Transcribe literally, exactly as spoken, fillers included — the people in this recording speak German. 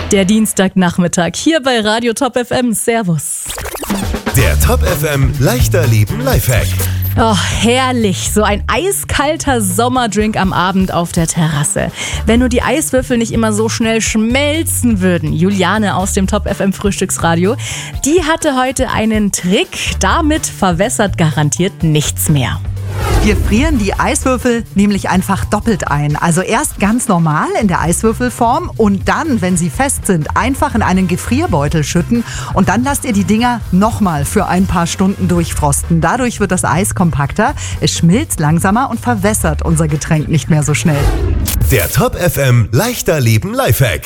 Der Dienstagnachmittag hier bei Radio Top F M. Servus. Der Top F M leichter Leben Lifehack. Oh, herrlich. So ein eiskalter Sommerdrink am Abend auf der Terrasse. Wenn nur die Eiswürfel nicht immer so schnell schmelzen würden. Juliane aus dem Top F M Frühstücksradio, die hatte heute einen Trick. Damit verwässert garantiert nichts mehr. Wir frieren die Eiswürfel nämlich einfach doppelt ein. Also erst ganz normal in der Eiswürfelform und dann, wenn sie fest sind, einfach in einen Gefrierbeutel schütten und dann lasst ihr die Dinger nochmal für ein paar Stunden durchfrosten. Dadurch wird das Eis kompakter, es schmilzt langsamer und verwässert unser Getränk nicht mehr so schnell. Der Top F M leichter Leben Lifehack.